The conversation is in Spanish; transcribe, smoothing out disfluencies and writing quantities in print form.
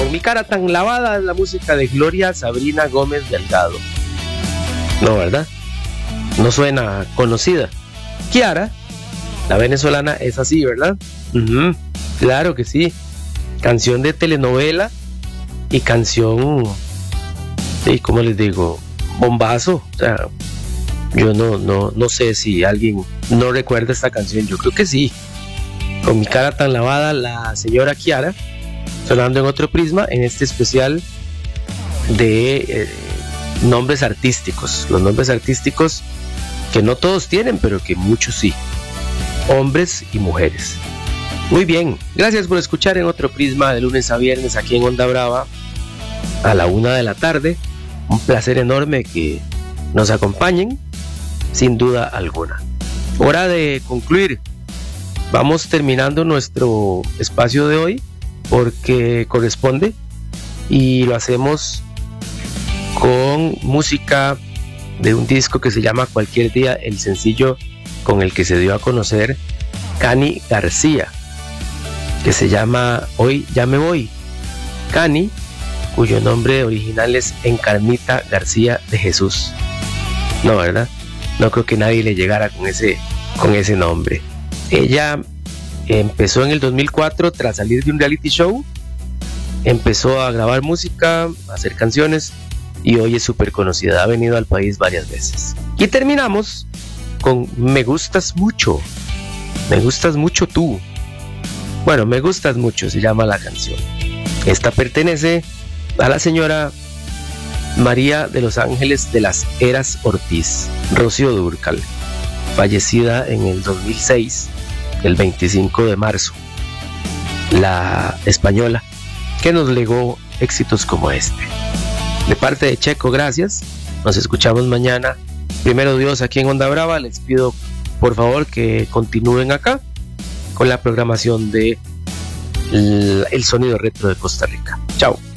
Con mi cara tan lavada es la música de Gloria Sabrina Gómez Delgado. No, ¿verdad? No suena conocida. Kiara, la venezolana, es así, ¿verdad? Claro que sí. Canción de telenovela y canción, sí, ¿cómo les digo? Bombazo. O sea, yo no sé si alguien no recuerda esta canción. Yo creo que sí. Con mi cara tan lavada, la señora Kiara, sonando en otro prisma, en este especial de nombres artísticos. Los nombres artísticos que no todos tienen, pero que muchos sí. Hombres y mujeres. Muy bien, gracias por escuchar en otro prisma de lunes a viernes aquí en Onda Brava a la 1 de la tarde. Un placer enorme que nos acompañen, sin duda alguna. Hora de concluir. Vamos terminando nuestro espacio de hoy porque corresponde, y lo hacemos con música de un disco que se llama Cualquier Día, el sencillo con el que se dio a conocer Cani García, que se llama Hoy Ya Me Voy. Cani, cuyo nombre original es Encarnita García de Jesús. No, ¿verdad? No creo que nadie le llegara con ese nombre. Ella empezó en el 2004 tras salir de un reality show. Empezó a grabar música, a hacer canciones, y hoy es súper conocida. Ha venido al país varias veces. Y terminamos con Me Gustas Mucho. Me gustas mucho tú. Bueno, Me Gustas Mucho se llama la canción. Esta pertenece a la señora María de los Ángeles de las Heras Ortiz, Rocío Dúrcal, fallecida en el 2006, el 25 de marzo. La española que nos legó éxitos como este. De parte de Checo, gracias. Nos escuchamos mañana. Primero Dios, aquí en Onda Brava. Les pido por favor que continúen acá con la programación de el sonido retro de Costa Rica. Chao.